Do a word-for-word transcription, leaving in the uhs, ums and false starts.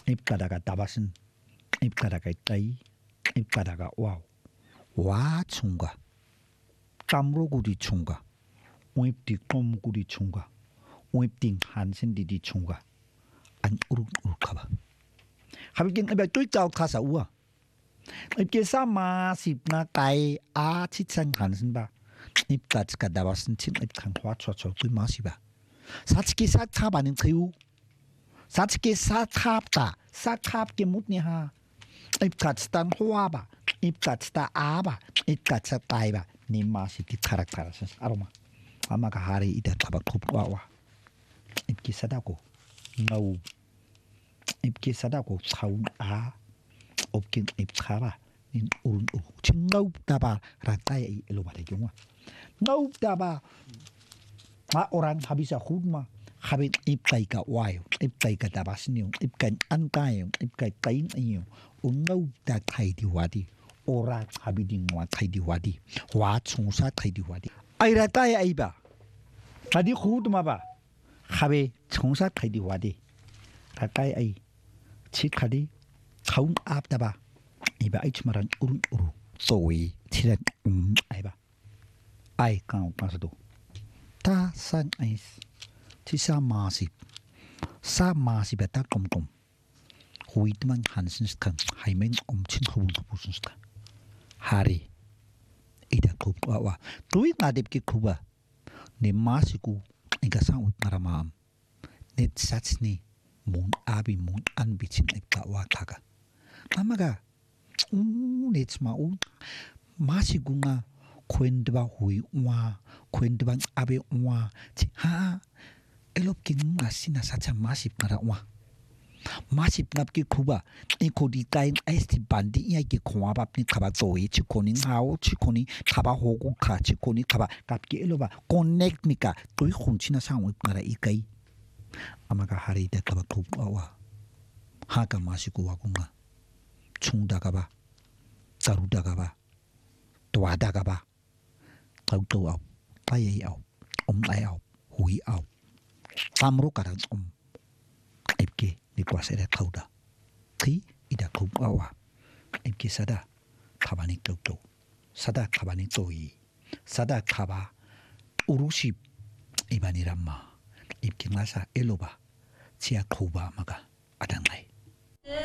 입가다가 다바슨 입가다가 따이 입가다가 와우 와 총가 깜로구리 총가 오입디 꼼구리 총가 오입딩 한신디디 총가 안 우룩 우룩하바 하비긴 입에 뚜이짜오 카사 우와 입게 사마십나 까이 아 치찬 한신바 입가츠가 다바슨 친 입칸 화초초 뚜이마시바 사치기 사차바는 그유 사치기 사차다 사캅게 묻니하 입가츠단 호아바 입가츠다 아바 입가츠다 따이바 니마시 디카락타라스 아로마 아마가 하리 이다타바 굽와와 입기 사다고 나우 입기 사다고 사운 아 없긴 입카바 닌 우른 우 칭가우다바 라따이 일로바데 경화 나우다바 아 오란 하비사 훈마 하빈 입가이가 와요 입가이가 다바스니요 입간 안가요 입가이 까인이요 운가우다 타이디와디 오라 하비딩와 타이디와디 와 총사 타이디와디 아이라따이 아이바 다디 후드마바 하베 총사 타이디와디 라따이 아이 치카디 가운 앞다바 이바 아이치마란 우른 우루 소위 티란 음 아이바 아이 까우 까서도 다산 아이스 티사 마십 사 마십에다 꼼꼼 호이드만 한신스칸 하이멘 엄친 허분 허부순스카 하리 이다 굽와와 또이 나뎁기 굽아 네 마시고 이가 상우 나라마음 네 사츠니 몬 아비 몬 안비친 입가와 가가 아마가 우 네츠마 우 마시구가 콘드바 호이 와 콘드바 아베 와하 엘롭긴 마시나 사차 마십 나라 와 마십 납기 쿠바 이 코디 까인 에스티 반디 이야기 공화밥니 가바 조이 치코니 하오 치코니 가바 호고 카 치코니 가바 갑기 엘로바 코넥니까 또이 혼치나 상우 나라 이까이 아마가 하리데 가바 쿠바와 하가 마시고 와군가 총다가봐 자루다가봐 도와다가봐 가우도아우 따예이아우 엄라이아우 호이아우 땀으로 가란 옴 입게 니과세레 카우다 티 이다 쿠바와 입게 사다 가바니 끄도 사다 가바니 또이 사다 가바 우루시 이바니람마 입게 나사 엘로바 지아 쿠바 마가 아당라이